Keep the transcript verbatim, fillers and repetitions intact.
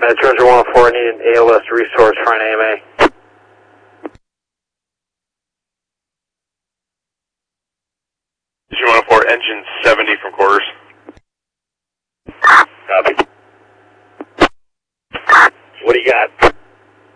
Med Treasure one oh four, I need an A L S resource for an A M A. Treasure one oh four, engine seventy from quarters. Copy. What do you got?